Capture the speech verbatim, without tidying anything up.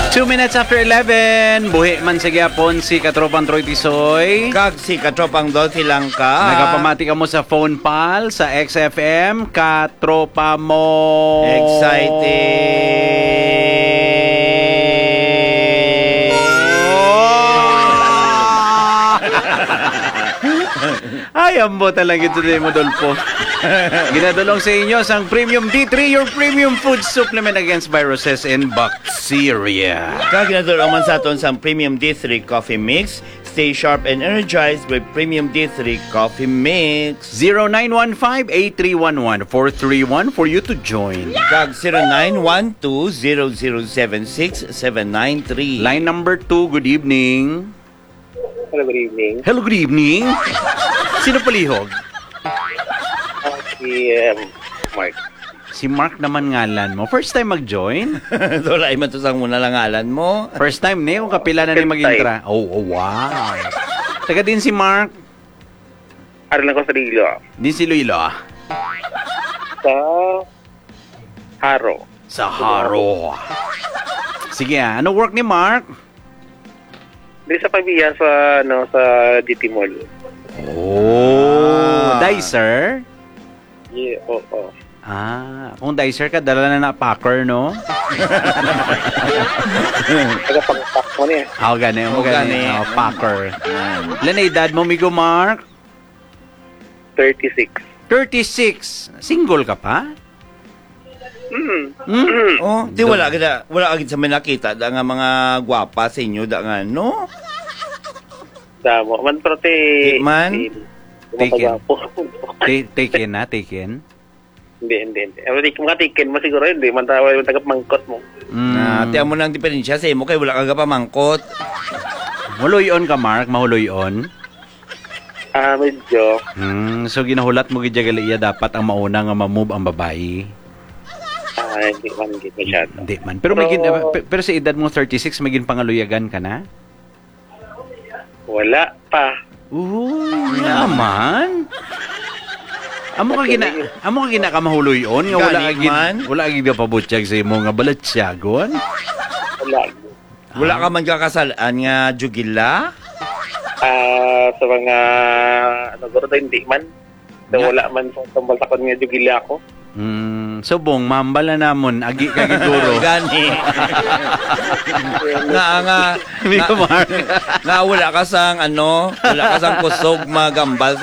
Two minutes after eleven, buhi man sa gyapon si Katropang Troy Tisoy. Kag si Katropang Dolphy lang ka. Nagapamati ka mo sa phone pal sa X F M, Katropa mo. Excited. Ay, ambo talaga ito din mo, Dolpo. Ginadulong sa inyo sang Premium D three, your premium food supplement against viruses and bacteria. Kag ginadulong man sa aton sang Premium D three Coffee Mix. Stay sharp and energized with Premium D three Coffee Mix. zero nine one five, eight three one one, four three one for you to join. Kag zero nine one two, zero zero seven six, seven nine three. Line number two, good evening. Hello, good evening. Hello, good evening. Sino palihog? Uh, si um, Mark. Si Mark naman ngalan mo. First time mag-join? Wala man to sang muna lang ngalan mo. First time ni, kung kapila na ni mag-intra. Oh, oh, wow. Taga din si Mark. Ano lang ko sa Lilo? Din si Luilo. Sa Haro. Sa Haro. Sige ah, ano work ni Mark? Di sa pamilya sa, ano, sa G T Mall. Oh, ah. Dicer? Yeah, oo. Oh, oh. Ah, kung Dicer ka, dala na na Packer, no? Tagapag-pack mo niya. Oo, gani. Oo, Oo, gani. gani. Oh, Packer. Ilan na edad mo, Migo Mark? thirty-six. thirty-six. Single ka pa? Mm. Hmm? Oh, di wala kita, wala agad sa may nakita da nga mga gwapa sa inyo da nga no. Damo. Man, pero te... Di man? Taken. Matagapo. Ta- taken na, taken. Hindi, hindi, hindi. Pero di mga tikin mo siguro, hindi. Man, tawa yung tagapmangkot mo. Mm. Na tiyan mo nang diferensya sa imo kay wala ka pamangkot. Mahuloy-on ka, Mark? Mahuloy-on? Ah, medyo. Hmm, so ginahulat mo gijagali iya dapat ang mauna nga ma-move ang babae. Ah, hindi man, hindi masyado. Hindi man. Pero, may gin, Pero- pe- pero sa edad mo thirty-six, may ginpangaluyagan ka na? Wala pa. Uy, naman. Amo ka gina, amo ka gina ka mahuloy-on nga wala ka Gani gin, man. wala ka gina pabutyag sa imo nga balatsyagon. Wala. Wala ka man kakasalaan nga jugila? Ah, sa mga... Ano, guro tayo, hindi man. So, Nga. wala man sa tumbal sa kon nga jugila ako. Hmm, subong mambala namon agi ka giduro. Gani. nga nga Hindi nga, ko Mark. nga wala ka sang ano, wala ka sang kusog magambal